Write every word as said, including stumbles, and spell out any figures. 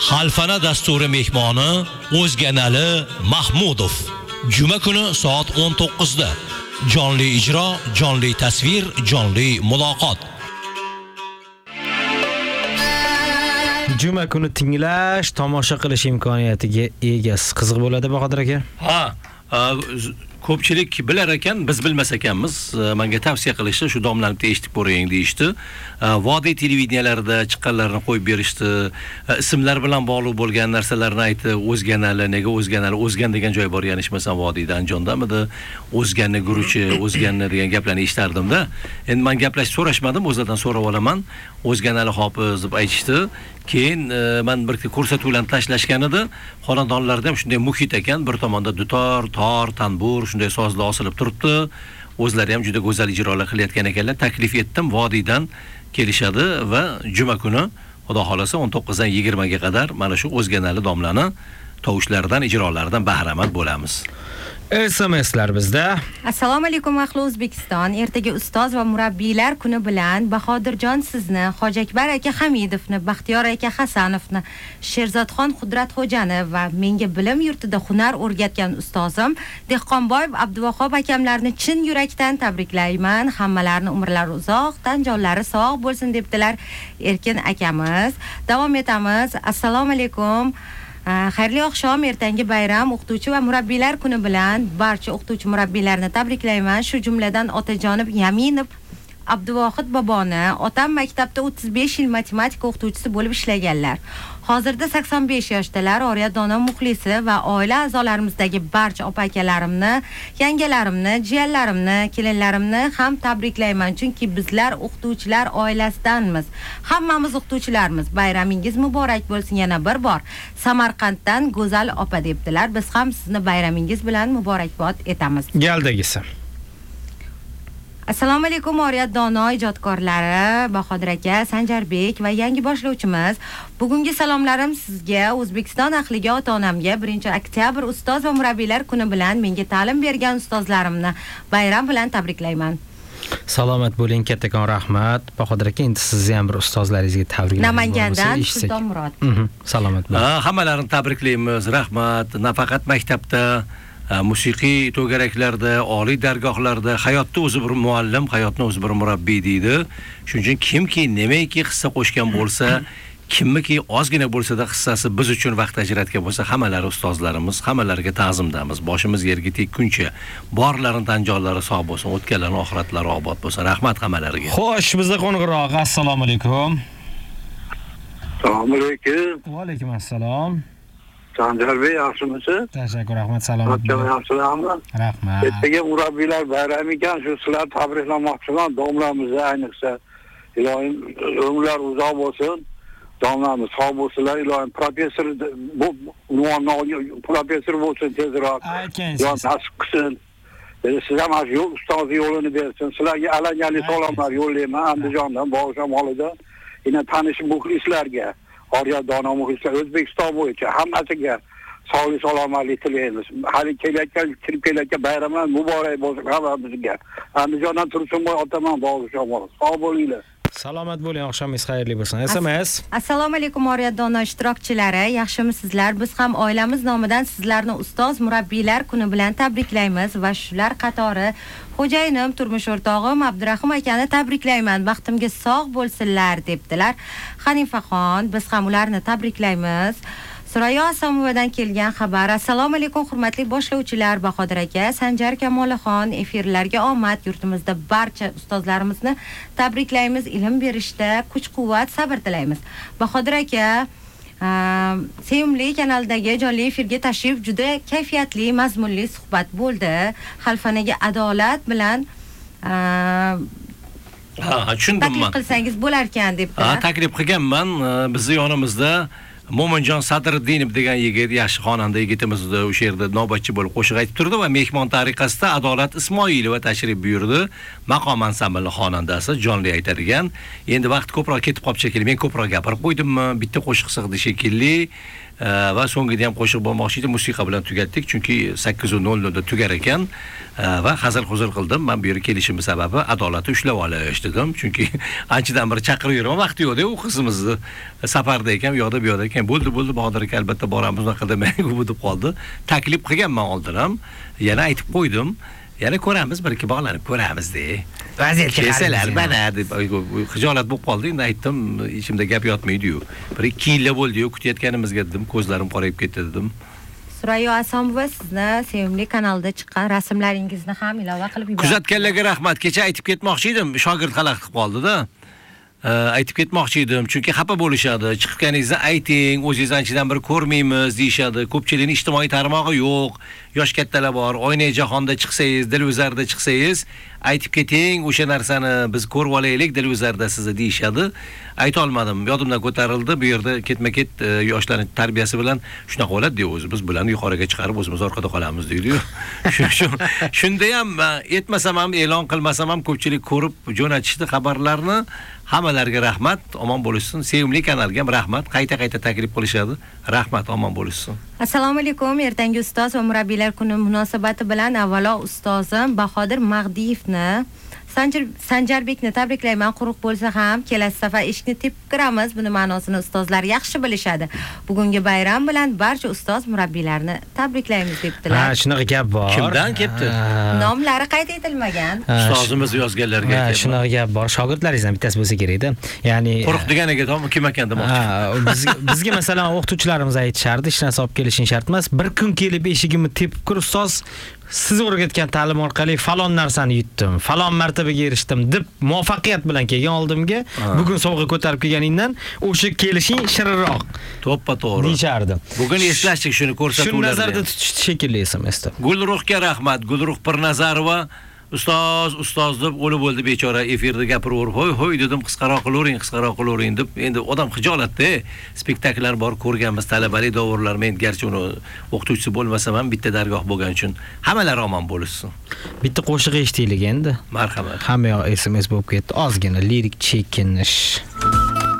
Xalfana dasturi mehmoni O'zganali Mahmudov. Juma kuni soat o'n to'qqiz da. Jonli ijro, jonli tasvir, jonli muloqot. Juma kuni tinglash, tomosha qilish imkoniyatiga egasiz. Qiziq bo'ladi, Bahodir aka. Ha, ko'pchilik bilar ekan, biz bilmas ekanmiz. Menga tavsiya qilishdi, shu domlanib eshitib ko'ring deyishdi. Vodiy televideniyalarida chiqqanlarni qo'yib berishdi. Ismlar bilan bog'liq bo'lgan narsalarni aytdi. O'zganali, nega O'zganali, O'zgan degan joy bor, yanishmasam Vodiyda Andijondamidi. O'zganni guruchi, O'zganni degan gaplarni eshitardim-da. Endi men gaplashib so'rashmadim, o'zidan so'rab olaman. O'zganali hofiz deb aytishdi. Keyin men bir ko'rsatuvlarni tashlashgan edi. Xonadonlarda ham shunday muhit ekan, bir tomonda dutor, tor, tanbur, shunday sozlar osilib turibdi. O'zlari ham juda go'zal ijrolar qilayotgan ekanlar. Taklif etdim, Vodiydan kelishadi va juma kuni Xudo xolasa o'n to'qqiz dan yigirma ga qadar mana shu O'zganali domlani tovushlaridan, ijrolaridan bahramand bo'lamiz. S M Slar bizda. Assalomu alaykum ahli O'zbekiston. Ertaga ustoz va murabbiylar kuni bilan Bahodirjon sizni, Hojiakbar aka Hamidovni, Baxtiyor aka Hasanovni, Sherzodxon Qudratxo'jani va menga bilim yurtida hunar o'rgatgan ustozim Dehqonboyev Abduvahhab akamlarni chin yurakdan tabriklayman. Hammalarini umrlari uzoq, tan jonlari sog' bo'lsin debdilar Erkin akamiz. Davom etamiz. Assalomu alaykum. Xayrli oqshom, ertangi bayram o'qituvchi va murabbiylar kuni bilan barcha o'qituvchi murabbiylarni tabriklayman. Shu jumladan Otajonov Yaminov Abduvohid boboni, otam maktabda o'ttiz besh yil matematika o'qituvchisi bo'lib ishlaganlar. Hozirda sakson besh yoshdalar. Oriyat Dono muxlisi va oila a'zolarimizdagi barcha opa-akalarimni, yangalarimni, jiyanlarimni, kelinlarimni ham tabriklayman, chunki bizlar o'qituvchilar oilasidanmiz. Hammamiz o'qituvchilarmiz. Bayramingiz muborak bo'lsin yana bir bor. Samarqanddan Go'zal opa debdilar. Biz ham sizni bayramingiz bilan muborakbod etamiz. Galdagisi. Assalomu alaykum Oriyat Dono ijodkorlari, Bahodir aka, Sanjarbek va yangi boshlovchimiz. Bugungi salomlarim sizga, O'zbekiston ahliga, ota-onamga, birinchi oktyabr ustoz va murabbiylar kuni bilan menga ta'lim bergan ustozlarimni bayram bilan tabriklayman. Salomat bo'ling, kattakon rahmat. Bahodir aka, endi sizni ham bir ustozlaringizga tabriklayman. Namangandan Sulton Murod. Salomat bo'ling. Ha, hammalarini tabriklaymiz. Rahmat. Nafaqat maktabda, musiqiy to'garaklarda, oliy dargohlarda hayotda o'zi bir muallim, hayotni o'zi bir murabbiy deydi. Shuning uchun kimki nimaiki hissa qo'shgan bo'lsa, kimniki ozgina bo'lsa-da hissasi biz uchun vaqt ajratgan bo'lsa, hammalari ustozlarimiz, hammalariga ta'zimdamiz. Boshimiz yerga tekkuncha barlarining tan jonlari sog' bo'lsin, o'tganlarning oxiratlari obod bo'lsin. Rahmat hammalariga. Xo'sh, bizda qo'ng'iroq. Assalomu alaykum. Assalomu alaykum. Va alaykum assalom. Sanjarbek, yaxshimisiz? Tashakkur, rahmat, salomat bo'ling. Yaxshilarmi? Rahmat. Ertaga murabbiylar bayrami ekan, shu sizlar tabriklamoqchiman, domlamizni ayniqsa. Ilohim umrlar uzoq bo'lsin. Domlamiz sog' bo'lsinlar, ilohim professor bu unvonni professor bo'lsin tezroq. Aytgansiz. Yon nasib qilsin. Siz ham shu yo'l ustoz yo'lini bersin. Sizlarga alangali salomlar yo'llayman Andijondan, Bog'ishamolidan. Yana tanishib muxlislarga. Oriyat Dono muxlislar O'zbekiston bo'yicha hammasiga sog'lik salomatlik tilaymiz. Hali kelayotgan, kirib kelayotgan bayramlar muborak bo'lsin hammamizga. Andijondan Tursunboy otaman Bog'ishamol. Sog' bo'linglar. Salomat bo'ling, oqshomingiz xayrli bo'lsin. S M S. Assalomu alaykum Oriyat Dono ishtirokchilari, yaxshimisizlar? Biz ham oilamiz nomidan sizlarni ustoz murabbiylar kuni bilan tabriklaymiz va shular qatori xo'jayinim, turmush o'rtog'im Abdurahim akani tabriklayman. Baxtimga sog' bo'lsinlar debdilar. Hanifaxon, biz ham ularni tabriklaymiz. Surayyo Asamovadan kelgan xabar. Assalomu alaykum hurmatli boshlovchilar, Bahodir aka, Sanjar Kamolaxon, efirlarga omad. Yurtimizda barcha ustozlarimizni tabriklaymiz. Ilm berishda kuch-quvvat, sabr tilaymiz. Bahodir aka, Sevimli kanaldagi jonli efirga tashrif juda kayfiyatli, mazmunli suhbat bo'ldi. Xalfanaga adolat bilan ha, tushundim men. Taklif qilsangiz bo'lar ekan debdilar. Ha, taklif qilganman. Bizni yonimizda Mo'minjon Sadriddinov degan yigit, yaxshi xonanda yigitimiz o'sha yerda navbatchi bo'lib qo'shiq aytib turdi va mehmon tariqasida Adolat Ismoilova tashrif buyurdi. Maqom ansambli xonandasi, jonli aytadigan. Endi vaqt ko'proq ketib qolib shekilli. Men ko'proq gapirib qo'ydimmi? Bitta qo'shiq sig'di shekilli. va so'ngida ham qo'shiq bo'lmoqchi edi, musiqa bilan tugatdik, chunki sakkiz nol nol da tugar ekan va hazil huzur qildim. Men bu yerga kelishim sababi adolatni ushlab olish dedim, chunki anchadan beri chaqirib yuraman, vaqti yo'q-da, u qizimizni safarda ekan, u yoqda bu yoqda ekan. Bo'ldi, bo'ldi, Bahodir aka albatta boramiz, unaqa demay u deb qoldi. Taklif qilganman oldin ham, yana aytib qo'ydim. Yana ko'ramiz, bir ikki bog'lanib ko'ramiz-da. Vaziyatga kelsalar, mana deb xijolat bo'lib qoldi. Endi aytdim, ichimda gap yotmaydi-yu. Bir ikki yil bo'ldi-yu, kutayotganimizga dedim, ko'zlarim qorayib ketdi dedim. Surayyo Asomova, sizni sevimli kanalda chiqqan rasmlaringizni ham ilova qilib yubordi. Kuzatganlarga rahmat. Kecha aytib ketmoqchi edim, shogird xalaqit qilib qoldi-da. aytib ketmoqchi edim, chunki xafa bo'lishadi. Chiqqaningizni ayting, o'zingiz anchadan bir ko'rmaymiz deyshadi. Ko'pchilikning ijtimoiy tarmog'i yo'q. Yosh kattalar bor. Oynai jahonda chiqsangiz, televizorda chiqsangiz, aytib keting, o'sha narsani biz ko'rib olaylik televizorda sizni deyshadi. Ayta olmadim. Yodimdan ko'tarildi. Bu yerda ketma-ket yoshlarning tarbiyasi bilan shunaqa bo'ladi deb o'zi biz bilan yuqoriga chiqarib o'zimiz orqada qolamiz deydi-yu. Shunda ham etmasam ham, e'lon qilmasam ham ko'pchilik ko'rib jo'natishdi xabarlarni. Hammalarga rahmat, omon bo'lishsin. Sevimli kanalga ham rahmat. Qayta-qayta taklif qilishadi. Rahmat, omon bo'lishsin. Assalomu alaykum. Ertangi ustoz va murabbiylar kuni munosabati bilan avvalo ustozim Bahodir Mag'diyevni, Sanjar Sanjarbekni tabriklayman. Quruq bo'lsa ham kelasi safar eshikni tepib kiramiz. Buni ma'nosini ustozlar yaxshi bilishadi. Bugungi bayram bilan barcha ustoz murabbiylarni tabriklaymiz debdilar. Ha, shunaqa gap bor. Kimdan kelibdi? Nomlari qayd etilmagan. Ustozimiz yozganlarga aytibdi. Ha, shunaqa gap bor. Shogirdlaringizdan bittasi bo'lsa kerak-da. Ya'ni Quruq deganiga tom kim ekan demoqchi. Ha, bizga bizga masalan o'qituvchilarimiz aytishardi, hech narsa olib kelishing shart emas. Bir kun kelib eshigimni tepib kir ustoz, siz o'rgatgan ta'lim orqali falon narsani yutdim, falon martabaga erishdim deb muvaffaqiyat bilan kelgan oldimga, bugun sovg'a ko'tarib kelganingdan o'sha kelishing shirinroq. To'ppa to'g'ri. Deyishardi. Bugun eslashdik shuni ko'rsatuvlarda. Shuni nazarda tutishdi shekilli esimizda. Gulruhga rahmat. Gulruh Pirnazarova ustoz, ustoz deb o'lib bo'ldi bechora, efirda gapiraverib, "Hoy, hoy" dedim, qisqaroq qilavering, qisqaroq qilavering deb. Endi odam xijolatda, spektakllar bor, ko'rganmiz, talabalik davrlar. Men garchi uni o'qituvchisi bo'lmasam ham bitta dargoh bo'lgani uchun hammalar omon bo'lsin. Bitta qo'shiq eshitaylik endi. Marhamat. Hamma yoq S M S bo'lib ketdi. Ozgina lirik chekinish.